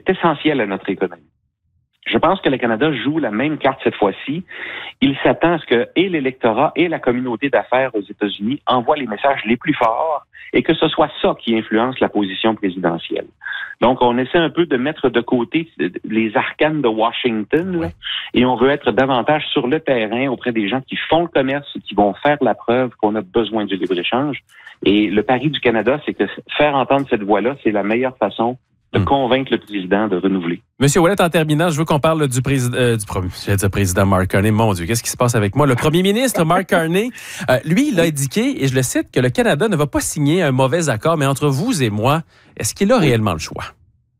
est essentiel à notre économie. Je pense que le Canada joue la même carte cette fois-ci. Il s'attend à ce que et l'électorat et la communauté d'affaires aux États-Unis envoient les messages les plus forts et que ce soit ça qui influence la position présidentielle. Donc, on essaie un peu de mettre de côté les arcanes de Washington là, et on veut être davantage sur le terrain auprès des gens qui font le commerce et qui vont faire la preuve qu'on a besoin du libre-échange. Et le pari du Canada, c'est que faire entendre cette voix-là, c'est la meilleure façon de convaincre le président de renouveler. Monsieur Ouellet, en terminant, je veux qu'on parle du président Mark Carney. Mon Dieu, qu'est-ce qui se passe avec moi? Le premier ministre Mark Carney, lui, il a indiqué, et je le cite, que le Canada ne va pas signer un mauvais accord, mais entre vous et moi, est-ce qu'il a réellement le choix?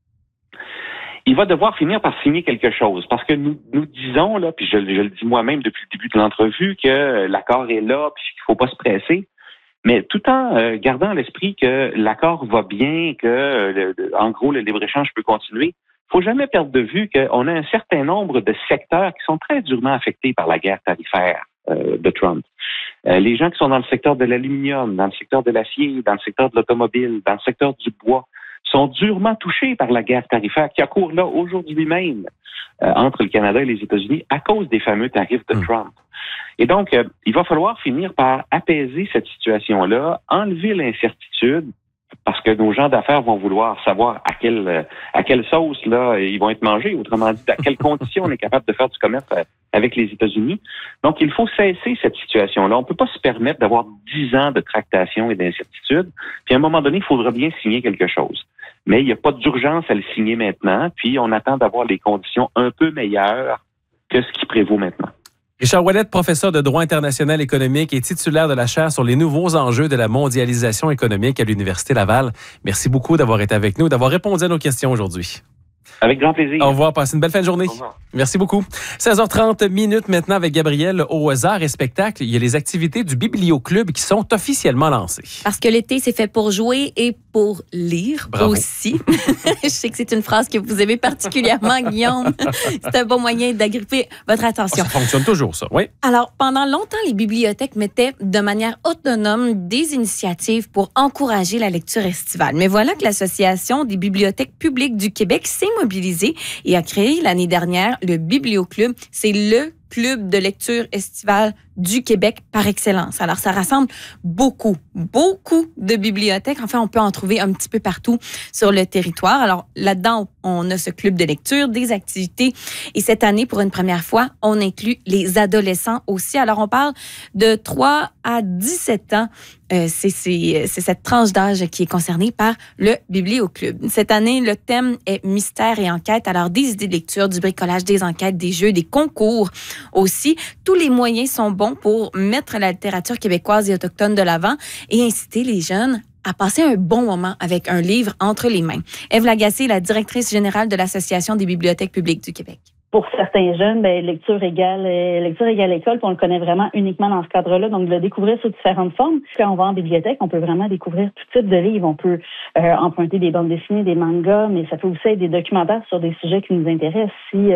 Il va devoir finir par signer quelque chose, parce que nous disons, là, puis je le dis moi-même depuis le début de l'entrevue, que l'accord est là, puis qu'il ne faut pas se presser. Mais tout en gardant à l'esprit que l'accord va bien, que en gros le libre-échange peut continuer, il faut jamais perdre de vue qu'on a un certain nombre de secteurs qui sont très durement affectés par la guerre tarifaire de Trump. Les gens qui sont dans le secteur de l'aluminium, dans le secteur de l'acier, dans le secteur de l'automobile, dans le secteur du bois, sont durement touchés par la guerre tarifaire qui a cours là aujourd'hui même entre le Canada et les États-Unis à cause des fameux tarifs de Trump. Et donc, il va falloir finir par apaiser cette situation-là, enlever l'incertitude, parce que nos gens d'affaires vont vouloir savoir à quelle sauce là ils vont être mangés, autrement dit, à quelles conditions on est capable de faire du commerce avec les États-Unis. Donc, il faut cesser cette situation-là. On ne peut pas se permettre d'avoir 10 ans de tractation et d'incertitude. Puis, à un moment donné, il faudra bien signer quelque chose. Mais il n'y a pas d'urgence à le signer maintenant. Puis, on attend d'avoir les conditions un peu meilleures que ce qui prévaut maintenant. Richard Ouellet, professeur de droit international économique et titulaire de la chaire sur les nouveaux enjeux de la mondialisation économique à l'Université Laval. Merci beaucoup d'avoir été avec nous, d'avoir répondu à nos questions aujourd'hui. Avec grand plaisir. Au revoir. Passez une belle fin de journée. Au revoir. Merci beaucoup. 16h30 minutes maintenant avec Gabrielle aux arts et spectacles. Il y a les activités du Biblioclub qui sont officiellement lancées. Parce que l'été, c'est fait pour jouer et pour lire. Bravo. Aussi. Je sais que c'est une phrase que vous aimez particulièrement, Guillaume. C'est un bon moyen d'agripper votre attention. Ça fonctionne toujours, ça, oui. Alors, pendant longtemps, les bibliothèques mettaient de manière autonome des initiatives pour encourager la lecture estivale. Mais voilà que l'Association des bibliothèques publiques du Québec s'est mobilisée et a créé l'année dernière le Biblioclub. C'est le club de lecture estivale du Québec par excellence. Alors, ça rassemble beaucoup de bibliothèques. Enfin, on peut en trouver un petit peu partout sur le territoire. Alors, là-dedans, on a ce club de lecture, des activités. Et cette année, pour une première fois, on inclut les adolescents aussi. Alors, on parle de 3 à 17 ans. C'est cette tranche d'âge qui est concernée par le Biblioclub. Cette année, le thème est mystère et enquête. Alors, des idées de lecture, du bricolage, des enquêtes, des jeux, des concours aussi. Tous les moyens sont bons pour mettre la littérature québécoise et autochtone de l'avant et inciter les jeunes à passer un bon moment avec un livre entre les mains. Ève Lagacé, la directrice générale de l'Association des bibliothèques publiques du Québec. Pour certains jeunes, lecture égale école, puis on le connaît vraiment uniquement dans ce cadre-là, donc de le découvrir sous différentes formes. Quand on va en bibliothèque, on peut vraiment découvrir tout type de livres. On peut emprunter des bandes dessinées, des mangas, mais ça peut aussi être des documentaires sur des sujets qui nous intéressent. Si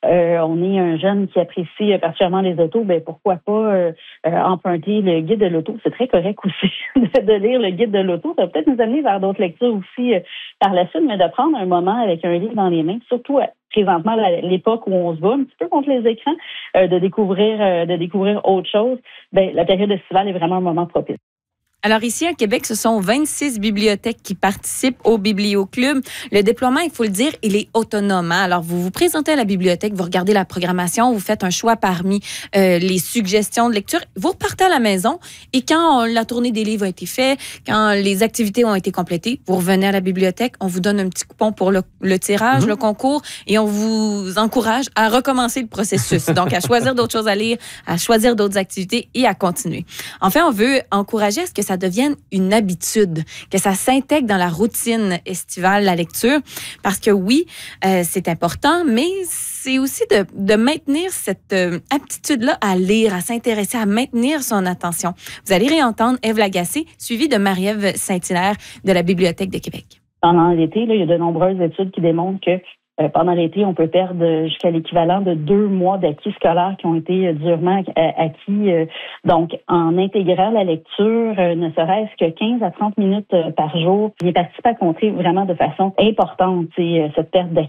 on est un jeune qui apprécie particulièrement les autos, pourquoi pas emprunter le guide de l'auto. C'est très correct aussi de lire le guide de l'auto. Ça va peut-être nous amener vers d'autres lectures aussi par la suite, mais de prendre un moment avec un livre dans les mains, surtout présentement, à l'époque où on se bat un petit peu contre les écrans, de découvrir autre chose, la période estivale est vraiment un moment propice. Alors ici, à Québec, ce sont 26 bibliothèques qui participent au Biblioclub. Le déploiement, il faut le dire, il est autonome. Alors, vous vous présentez à la bibliothèque, vous regardez la programmation, vous faites un choix parmi les suggestions de lecture. Vous repartez à la maison et quand la tournée des livres a été faite, quand les activités ont été complétées, vous revenez à la bibliothèque, on vous donne un petit coupon pour le tirage, le concours, et on vous encourage à recommencer le processus. Donc, à choisir d'autres choses à lire, à choisir d'autres activités et à continuer. Enfin, on veut encourager à ce que ça devienne une habitude, que ça s'intègre dans la routine estivale, la lecture, parce que oui, c'est important, mais c'est aussi de maintenir cette aptitude-là à lire, à s'intéresser, à maintenir son attention. Vous allez réentendre Ève Lagacé, suivie de Marie-Ève Saint-Hilaire de la Bibliothèque de Québec. Pendant l'été, il y a de nombreuses études qui démontrent que pendant l'été, on peut perdre jusqu'à l'équivalent de 2 mois d'acquis scolaires qui ont été durement acquis. Donc, en intégrant la lecture, ne serait-ce que 15 à 30 minutes par jour, il est participé à compter vraiment de façon importante cette perte d'acquis.